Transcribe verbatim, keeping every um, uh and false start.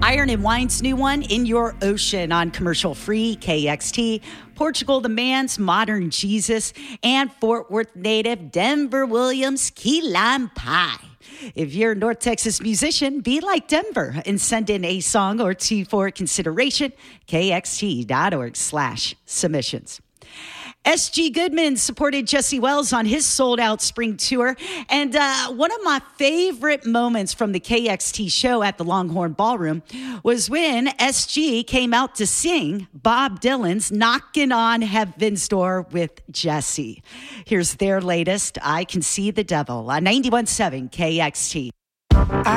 Iron and Wine's new one, In Your Ocean, on commercial free K X T. Portugal the Man's Modern Jesus, and Fort Worth native Denver Williams' Key Lime Pie. If you're a North Texas musician, be like Denver and send in a song or two for consideration. kxt.org slash submissions. S G Goodman supported Jesse Wells on his sold-out spring tour. And uh, one of my favorite moments from the K X T show at the Longhorn Ballroom was when S G came out to sing Bob Dylan's Knockin' on Heaven's Door with Jesse. Here's their latest, I Can See the Devil, on ninety-one point seven K X T.